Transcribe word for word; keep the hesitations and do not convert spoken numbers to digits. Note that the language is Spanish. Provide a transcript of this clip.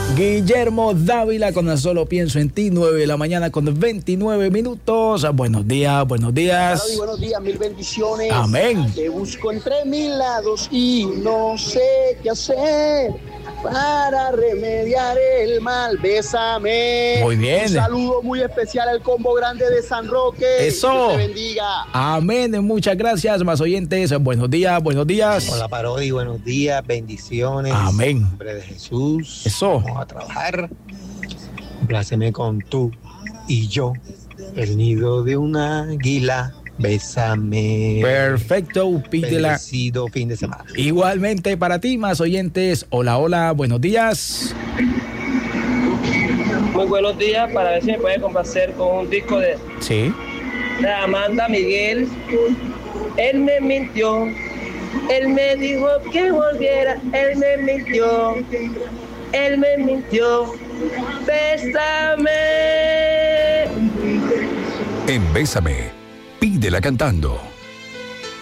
Guillermo Dávila con Solo Pienso en Ti, nueve de la mañana con veintinueve minutos. Buenos días, buenos días. Parodi, buenos días, mil bendiciones. Amén. Te busco entre mil lados y no sé qué hacer para remediar el mal. Bésame. Muy bien. Un saludo muy especial al Combo Grande de San Roque. Eso. Dios te bendiga. Amén. Muchas gracias, más oyentes. Buenos días, buenos días. Hola, Parodi, buenos días, bendiciones. Amén. En nombre de Jesús. Eso. Vamos a trabajar. Compláceme con tú y yo, el nido de una águila. Bésame. Perfecto, pídela. Bendecido fin de semana. Igualmente para ti, más oyentes. Hola, hola, buenos días. Muy buenos días, para ver si me puede complacer con un disco de, Sí. de Amanda Miguel. Él me mintió, él me dijo que volviera, él me mintió, él me mintió. Bésame. En Bésame, pídela cantando.